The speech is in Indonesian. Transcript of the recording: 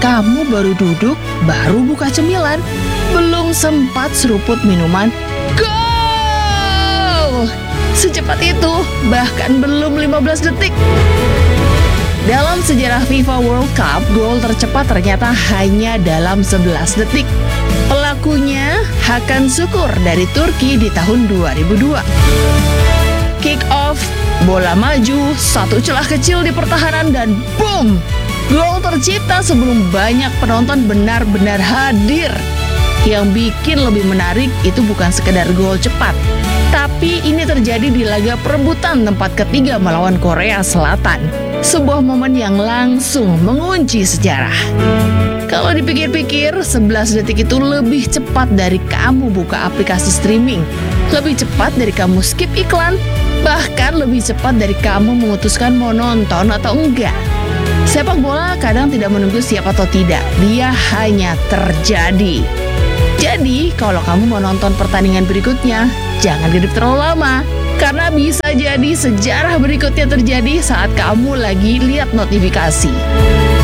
Kamu baru duduk, baru buka cemilan, belum sempat seruput minuman, gol! Secepat itu, bahkan belum 15 detik. Dalam sejarah FIFA World Cup, gol tercepat ternyata hanya dalam 11 detik. Pelakunya Hakan Şükür dari Turki di tahun 2002. Kick off, bola maju, satu celah kecil di pertahanan dan boom! Gol tercipta sebelum banyak penonton benar-benar hadir. Yang bikin lebih menarik itu bukan sekedar gol cepat, tapi ini terjadi di laga perebutan tempat ketiga melawan Korea Selatan. Sebuah momen yang langsung mengunci sejarah. Kalau dipikir-pikir, 11 detik itu lebih cepat dari kamu buka aplikasi streaming, lebih cepat dari kamu skip iklan, bahkan lebih cepat dari kamu memutuskan mau nonton atau enggak. Sepak bola kadang tidak menunggu siap atau tidak, dia hanya terjadi. Jadi, kalau kamu mau nonton pertandingan berikutnya, jangan gedek terlalu lama. Karena bisa jadi sejarah berikutnya terjadi saat kamu lagi lihat notifikasi.